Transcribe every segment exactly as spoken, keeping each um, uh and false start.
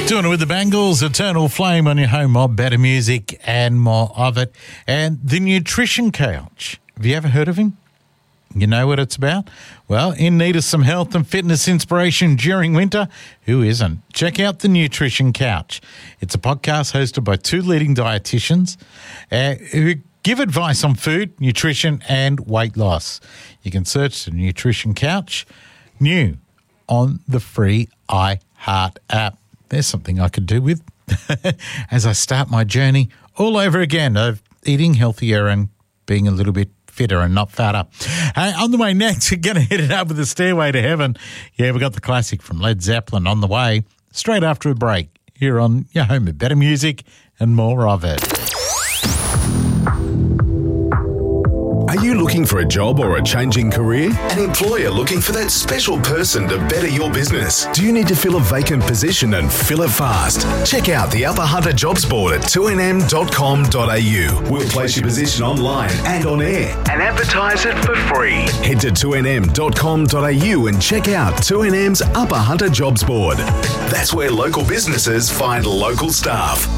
Doing it with the Bangles, Eternal Flame on your home of better music and more of it. And the Nutrition Couch. Have you ever heard of him? You know what it's about? Well, in need of some health and fitness inspiration during winter, who isn't? Check out the Nutrition Couch. It's a podcast hosted by two leading dietitians uh, who give advice on food, nutrition, and weight loss. You can search the Nutrition Couch, new on the free iHeart app. There's something I could do with as I start my journey all over again of eating healthier and being a little bit fitter and not fatter. Hey, on the way next, we're going to hit it up with the Stairway to Heaven. Yeah, we got the classic from Led Zeppelin on the way, straight after a break, here on your home of better music and more of it. Are you looking for a job or a changing career? An employer looking for that special person to better your business? Do you need to fill a vacant position and fill it fast? Check out the Upper Hunter Jobs Board at two n m dot com dot a u. We'll place your position online and on air and advertise it for free. Head to two n m dot com dot a u and check out two N M's Upper Hunter Jobs Board. That's where local businesses find local staff.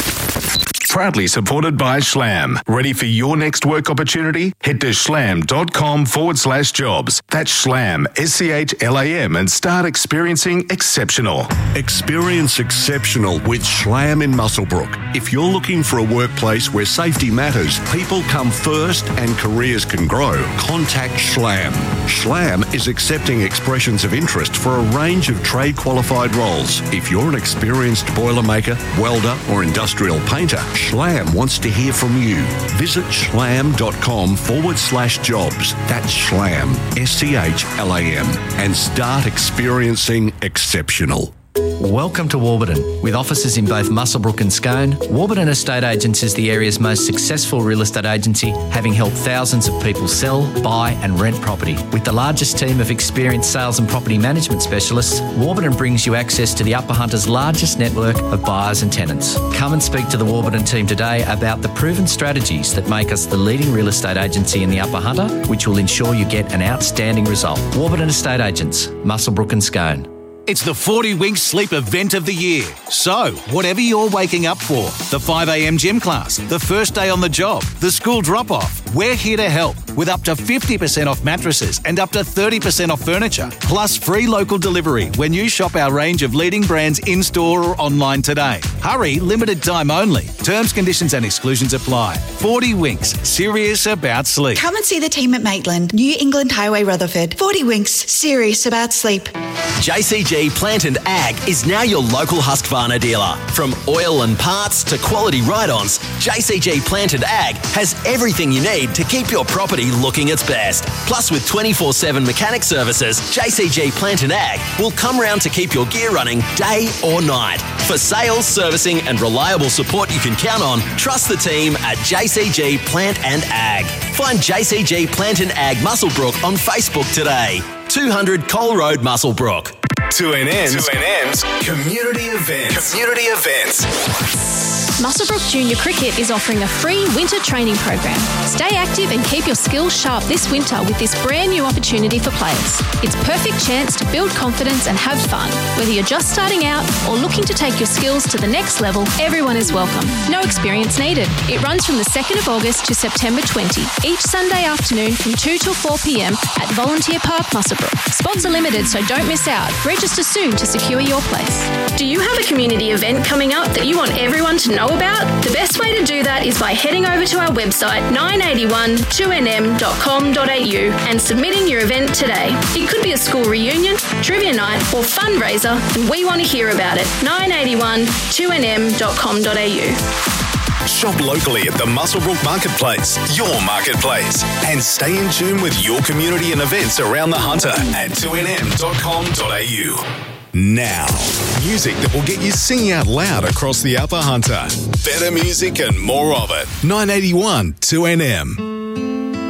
Proudly supported by Schlam. Ready for your next work opportunity? Head to schlam.com forward slash jobs. That's Schlam, S C H L A M, and start experiencing exceptional. Experience exceptional with Schlam in Muswellbrook. If you're looking for a workplace where safety matters, people come first and careers can grow, contact Schlam. Schlam is accepting expressions of interest for a range of trade qualified roles. If you're an experienced boilermaker, welder, or industrial painter, Schlam wants to hear from you. Visit schlam.com forward slash jobs. That's Schlam, S C H L A M, and start experiencing exceptional. Welcome to Warburton. With offices in both Muswellbrook and Scone, Warburton Estate Agents is the area's most successful real estate agency, having helped thousands of people sell, buy and rent property. With the largest team of experienced sales and property management specialists, Warburton brings you access to the Upper Hunter's largest network of buyers and tenants. Come and speak to the Warburton team today about the proven strategies that make us the leading real estate agency in the Upper Hunter, which will ensure you get an outstanding result. Warburton Estate Agents, Muswellbrook and Scone. It's the forty Winks Sleep event of the year. So, whatever you're waking up for, the five a m gym class, the first day on the job, the school drop-off, we're here to help with up to fifty percent off mattresses and up to thirty percent off furniture, plus free local delivery when you shop our range of leading brands in-store or online today. Hurry, limited time only. Terms, conditions and exclusions apply. forty Winks, serious about sleep. Come and see the team at Maitland, New England Highway, Rutherford. forty Winks, serious about sleep. J C G Plant and Ag is now your local Husqvarna dealer. From oil and parts to quality ride-ons, J C G Plant and Ag has everything you need to keep your property looking its best. Plus, with twenty-four seven mechanic services, J C G Plant and Ag will come round to keep your gear running day or night. For sales, servicing and reliable support you can count on, trust the team at J C G Plant and Ag. Find J C G Plant and Ag Muswellbrook on Facebook today. two hundred Cole Road, Muswellbrook. two N M's, two N M's community events. Community events. Muswellbrook Junior Cricket is offering a free winter training program. Stay active and keep your skills sharp this winter with this brand new opportunity for players. It's a perfect chance to build confidence and have fun. Whether you're just starting out or looking to take your skills to the next level, everyone is welcome. No experience needed. It runs from the second of August to September twentieth, each Sunday afternoon from two till four p m at Volunteer Park, Muswellbrook. Spots are limited, so don't miss out. Register soon to secure your place. Do you have a community event coming up that you want everyone to know about? The best way to do that is by heading over to our website nine eighty-one two n m dot com dot a u and submitting your event today. It could be a school reunion, trivia night or fundraiser, and we want to hear about it. nine eighty-one two n m dot com dot a u. Shop locally at the Muswellbrook Marketplace, your marketplace, and stay in tune with your community and events around the Hunter at two n m dot com dot a u. Now, music that will get you singing out loud across the Upper Hunter. Better music and more of it. nine eighty-one two N M.